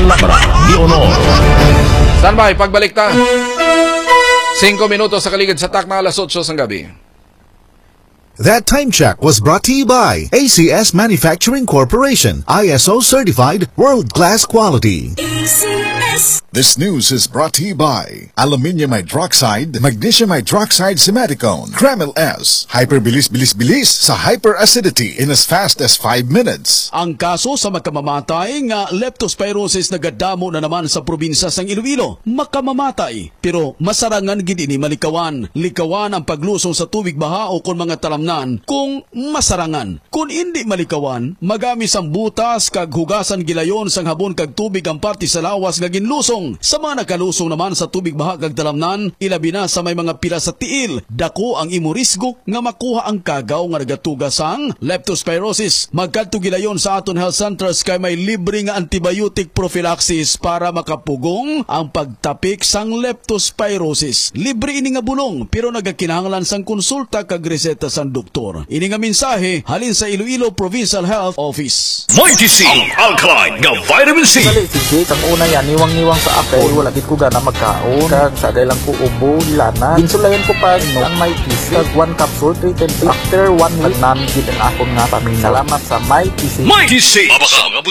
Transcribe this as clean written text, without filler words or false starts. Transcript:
Di Honor. Standby, pagbalik ta. 5 minutos sa kaligid sa tak na alas 8 ng gabi. That time check was brought to you by ACS Manufacturing Corporation, ISO certified world-class quality. ACS. This news is brought to you by Aluminium Hydroxide, Magnesium Hydroxide Simaticone, Kremel S, Hyperbilis-bilis-bilis sa hyperacidity in as fast as 5 minutes. Ang kaso sa makamamatay nga leptospirosis nagadamo na naman sa probinsya sang Iloilo. Makamamatay, pero masarangan gid ini malikawan. Likawan ang paglusong sa tubig baha o kon mga talamnan kung masarangan. Kung hindi malikawan, magamis ang butas kag hugasan gilayon sang habon kag tubig ang parte sa lawas nga ginlusong. Sa mga nakalusong naman sa tubig baha kag talamnan, ilabi na sa may mga pila sa tiil, dako ang imo risgo nga makuha ang kagaw nga nagatuga sang leptospirosis. Magkadto gilayon sa aton health centers kay may libre nga antibiotic prophylaxis para makapugong ang pagtapik sang leptospirosis. Libre ini nga bulong pero nagakinahanglan sang konsulta kag reseta sang doktor. Ini nga mensahe halin sa Iloilo Provincial Health Office. Mighty C, ang alkaline nga vitamin C. Dali, sige, kang una yan, niwang-niwang sa akin. Wala gid ko gana magkaon. Kag sagay lang ko ubo, lana. Insulayan ko pa, no, ang Mighty C. Kag 1 capsule, 3 After 1 week, nagnan gid ang akong nga paminaw. Salamat sa Mighty C. Mighty C.